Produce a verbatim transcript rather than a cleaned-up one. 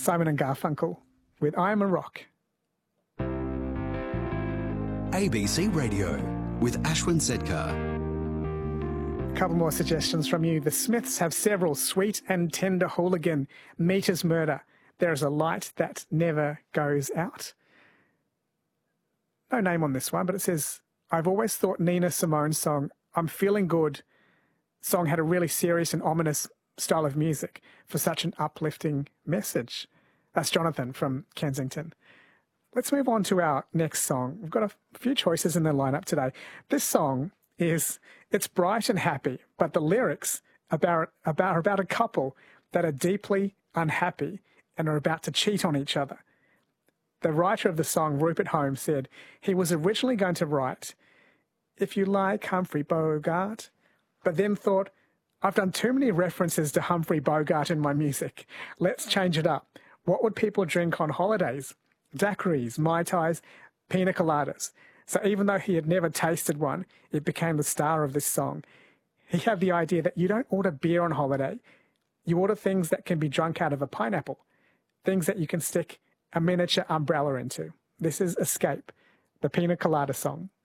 Simon and Garfunkel with I Am a Rock. A B C Radio with Ashwin Sedkar. A couple more suggestions from you. The Smiths have several. Sweet and Tender Hooligan, Meat is Murder, There is a Light That Never Goes Out. No name on this one, but it says, I've always thought Nina Simone's song, I'm Feeling Good, song had a really serious and ominous style of music for such an uplifting message. That's Jonathan from Kensington. Let's move on to our next song. We've got a few choices in the lineup today. This song is, it's bright and happy, but the lyrics about, about, are about a couple that are deeply unhappy and are about to cheat on each other. The writer of the song, Rupert Holmes, said he was originally going to write, If You Like Humphrey Bogart, but then thought, I've done too many references to Humphrey Bogart in my music. Let's change it up. What would people drink on holidays? Daiquiris, Mai Tais, Pina Coladas. So even though he had never tasted one, it became the star of this song. He had the idea that you don't order beer on holiday. You order things that can be drunk out of a pineapple, things that you can stick a miniature umbrella into. This is Escape, the Pina Colada song.